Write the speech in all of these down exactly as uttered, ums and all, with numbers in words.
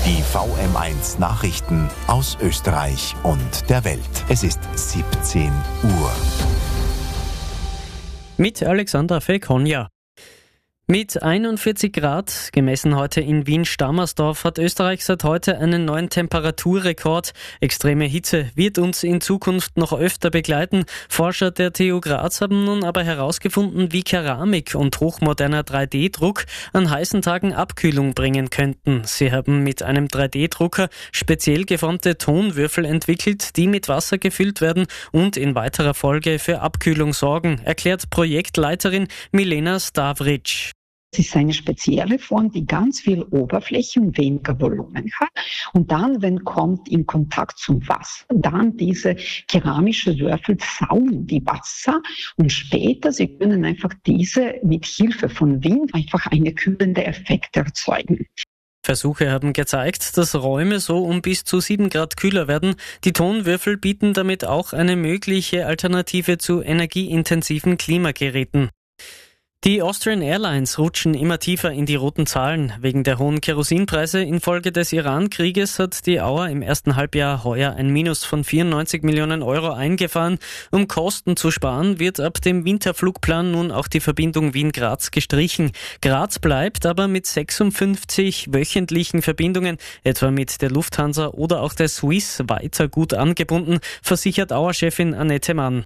Die V M eins Nachrichten aus Österreich und der Welt. Es ist siebzehn Uhr. Mit Alexandra Fekonja. Mit einundvierzig Grad, gemessen heute in Wien-Stammersdorf, hat Österreich seit heute einen neuen Temperaturrekord. Extreme Hitze wird uns in Zukunft noch öfter begleiten. Forscher der T U Graz haben nun aber herausgefunden, wie Keramik und hochmoderner drei D Druck an heißen Tagen Abkühlung bringen könnten. Sie haben mit einem drei D Drucker speziell geformte Tonwürfel entwickelt, die mit Wasser gefüllt werden und in weiterer Folge für Abkühlung sorgen, erklärt Projektleiterin Milena Stavric. Es ist eine spezielle Form, die ganz viel Oberfläche und weniger Volumen hat. Und dann, wenn kommt in Kontakt zum Wasser, dann diese keramische Würfel saugen die Wasser und später, sie können einfach diese mit Hilfe von Wind einfach eine kühlende Effekt erzeugen. Versuche haben gezeigt, dass Räume so um bis zu sieben Grad kühler werden. Die Tonwürfel bieten damit auch eine mögliche Alternative zu energieintensiven Klimageräten. Die Austrian Airlines rutschen immer tiefer in die roten Zahlen. Wegen der hohen Kerosinpreise infolge des Iran-Krieges hat die Auer im ersten Halbjahr heuer ein Minus von vierundneunzig Millionen Euro eingefahren. Um Kosten zu sparen, wird ab dem Winterflugplan nun auch die Verbindung Wien-Graz gestrichen. Graz bleibt aber mit sechsundfünfzig wöchentlichen Verbindungen, etwa mit der Lufthansa oder auch der Swiss, weiter gut angebunden, versichert Auer-Chefin Annette Mann.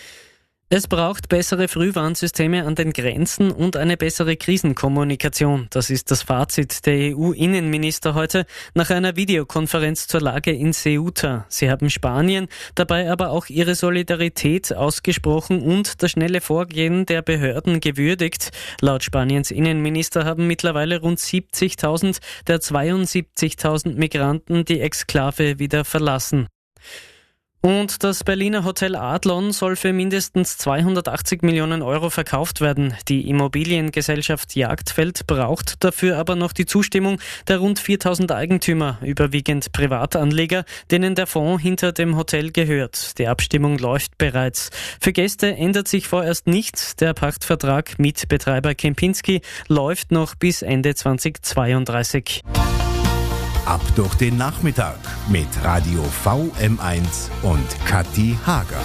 Es braucht bessere Frühwarnsysteme an den Grenzen und eine bessere Krisenkommunikation. Das ist das Fazit der E U-Innenminister heute nach einer Videokonferenz zur Lage in Ceuta. Sie haben Spanien dabei aber auch ihre Solidarität ausgesprochen und das schnelle Vorgehen der Behörden gewürdigt. Laut Spaniens Innenminister haben mittlerweile rund siebzigtausend der zweiundsiebzigtausend Migranten die Exklave wieder verlassen. Und das Berliner Hotel Adlon soll für mindestens zweihundertachtzig Millionen Euro verkauft werden. Die Immobiliengesellschaft Jagdfeld braucht dafür aber noch die Zustimmung der rund viertausend Eigentümer, überwiegend Privatanleger, denen der Fonds hinter dem Hotel gehört. Die Abstimmung läuft bereits. Für Gäste ändert sich vorerst nichts. Der Pachtvertrag mit Betreiber Kempinski läuft noch bis Ende zweitausendzweiunddreißig. Ab durch den Nachmittag mit Radio V M eins und Kathi Hager.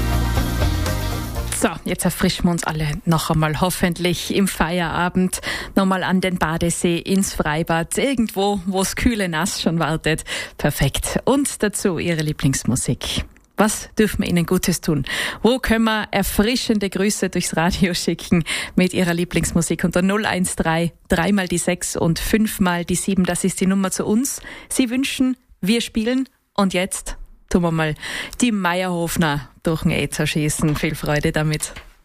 So, jetzt erfrischen wir uns alle noch einmal hoffentlich im Feierabend nochmal an den Badesee, ins Freibad, irgendwo, wo das kühle Nass schon wartet. Perfekt. Und dazu Ihre Lieblingsmusik. Was dürfen wir Ihnen Gutes tun? Wo können wir erfrischende Grüße durchs Radio schicken mit Ihrer Lieblingsmusik unter null eins drei, drei mal die sechs und fünf mal die sieben. Das ist die Nummer zu uns. Sie wünschen, wir spielen und jetzt tun wir mal die Meierhofner durch den Äther schießen. Viel Freude damit.